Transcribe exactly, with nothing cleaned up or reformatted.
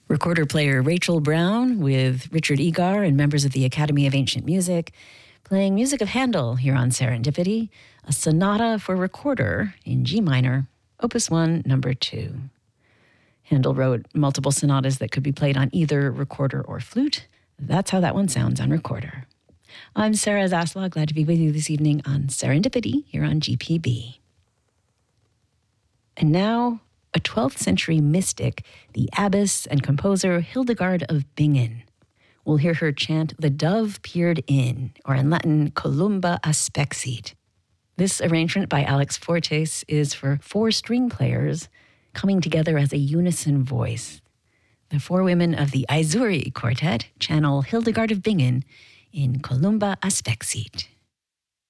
Recorder player Rachel Brown with Richard Egar and members of the Academy of Ancient Music playing music of Handel here on Serendipity, a sonata for recorder in G minor, Opus one, number two. Handel wrote multiple sonatas that could be played on either recorder or flute. That's how that one sounds on recorder. I'm Sarah Zaslav, glad to be with you this evening on Serendipity here on G P B. And now, a twelfth century mystic, the abbess and composer Hildegard of Bingen. We'll hear her chant The Dove Peered In, or in Latin, Columba Aspexit. This arrangement by Alex Fortes is for four string players coming together as a unison voice. The four women of the Aizuri Quartet channel Hildegard of Bingen in Columba Aspexit.